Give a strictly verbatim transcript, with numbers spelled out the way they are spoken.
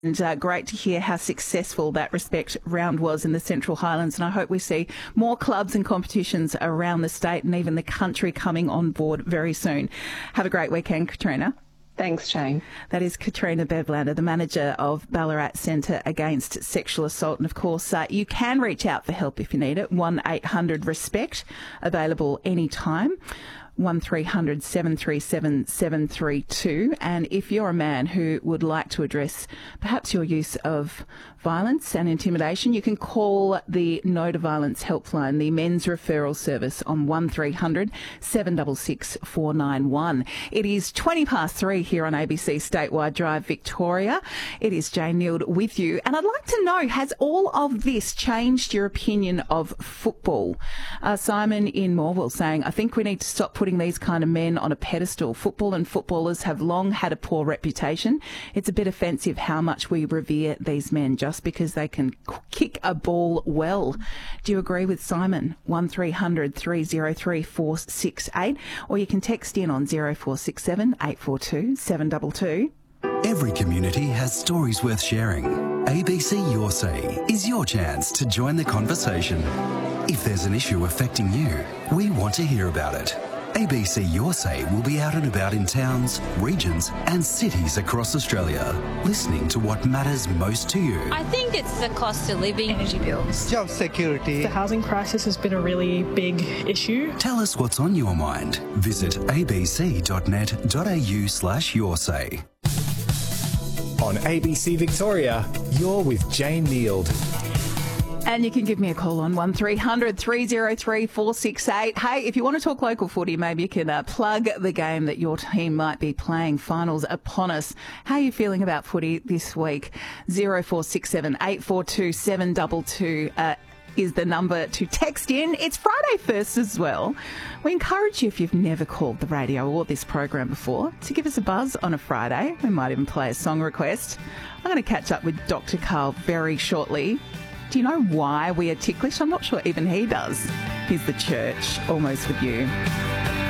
And uh, great to hear how successful that Respect round was in the Central Highlands. And I hope we see more clubs and competitions around the state and even the country coming on board very soon. Have a great weekend, Katrina. Thanks, Jane. That is Katrina Bevlander, the manager of Ballarat Centre Against Sexual Assault. And of course, uh, you can reach out for help if you need it. one eight hundred RESPECT, available anytime. one three hundred seven three seven seven three two. And if you're a man who would like to address perhaps your use of violence and intimidation, you can call the No to Violence helpline, the men's referral service, on one three hundred seven six six four nine one. It is twenty past three here on A B C Statewide Drive, Victoria. It is Jane Neild with you. And I'd like to know, has all of this changed your opinion of football? Uh, Simon in Morwell saying, I think we need to stop putting these kind of men on a pedestal. Football and footballers have long had a poor reputation. It's a bit offensive how much we revere these men just because they can kick a ball well. Do you agree with Simon? one three hundred three oh three four six eight, or you can text in on zero four six seven eight four two seven two two. Every community has stories worth sharing. A B C Your Say is your chance to join the conversation. If there's an issue affecting you, we want to hear about it. A B C Your Say will be out and about in towns, regions and cities across Australia, listening to what matters most to you. I think it's the cost of living. Energy bills. Job security. The housing crisis has been a really big issue. Tell us what's on your mind. Visit abc.net.au slash your say. On A B C Victoria, you're with Jane Neild. And you can give me a call on one three hundred three oh three four six eight. Hey, if you want to talk local footy, maybe you can uh, plug the game that your team might be playing. Finals upon us. How are you feeling about footy this week? zero four six seven eight four two seven two two uh, is the number to text in. It's Friday first as well. We encourage you, if you've never called the radio or this program before, to give us a buzz on a Friday. We might even play a song request. I'm going to catch up with Doctor Carl very shortly. Do you know why we are ticklish? I'm not sure even he does. Here's The Church, Almost With You.